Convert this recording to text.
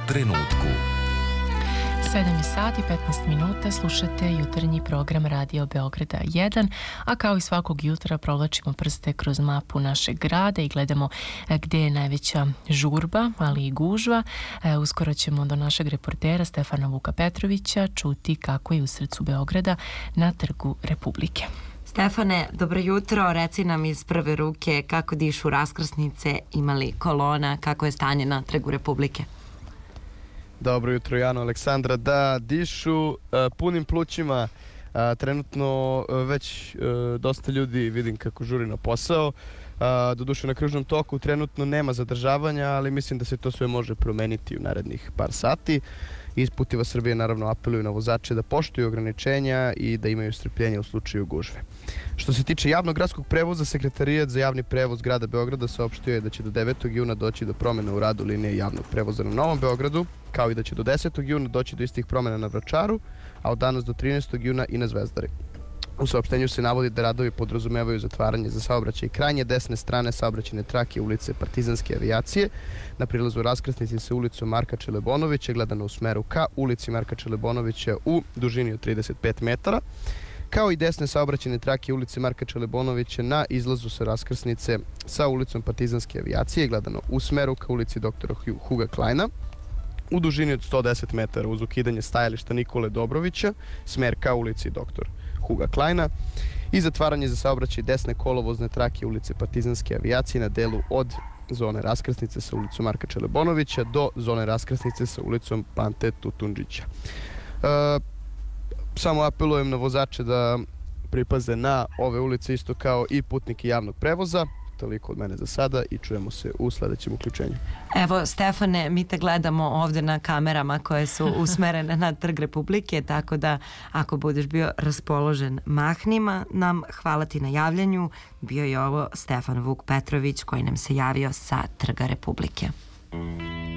trenutku. 7 sati 15 minuta, slušate jutarnji program Radio Beograda 1, a kao i svakog jutra provlačimo prste kroz mapu našeg grada i gledamo gdje je najveća žurba, ali i gužva. Uskoro ćemo do našeg reportera Stefana Vuka Petrovića čuti kako je u srcu Beograda na Trgu Republike. Stefane, dobro jutro, reci nam iz prve ruke kako dišu raskrsnice, ima li kolona, kako je stanje na Trgu Republike? Dobro jutro, Jano, Aleksandra. Da, dišu punim plućima. Trenutno već dosta ljudi vidim kako žuri na posao. Doduše na kružnom toku trenutno nema zadržavanja, ali mislim da se to sve može promeniti u narednih par sati. Iz Puteva Srbije naravno apeluju na vozače da poštuju ograničenja i da imaju strpljenja u slučaju gužve. Što se tiče javnog gradskog prevoza, Sekretarijat za javni prevoz grada Beograda saopštio je da će do 9. juna doći do promjene u radu linije javnog prevoza na Novom Beogradu, kao i da će do 10. juna doći do istih promjena na Vračaru, a od danas do 13. juna i na Zvezdari. U saopštenju se navodi da radovi podrazumevaju zatvaranje za saobraćaj krajnje desne strane saobraćajne trake ulice Partizanske avijacije na prilazu raskrsnici sa ulicom Marka Čelebonovića gledano u smeru ka ulici Marka Čelebonovića u dužini od 35 metara, kao i desne saobraćajne trake ulice Marka Čelebonovića na izlazu sa raskrsnice sa ulicom Partizanske avijacije gledano u smeru ka ulici doktora Huga Kleina u dužini od 110 metara uz ukidanje stajališta Nikole Dobrovića, smer ka ulici doktor Huga Kleina i zatvaranje za saobraćaj desne kolovozne trake ulice Partizanske avijacije na delu od zone raskrsnice sa ulicom Marka Čelebonovića do zone raskrsnice sa ulicom Pante Tutundžića. Samo apelujem na vozače da pripaze na ove ulice isto kao i putnike javnog prevoza. Toliko od mene za sada i čujemo se u sledećem uključenju. Evo, Stefane, mi te gledamo ovdje na kamerama koje su usmerene na Trg Republike, tako da ako budeš bio raspoložen mahnima nam, hvala ti na javljanju. Bio je ovo Stefan Vuk Petrović koji nam se javio sa Trga Republike.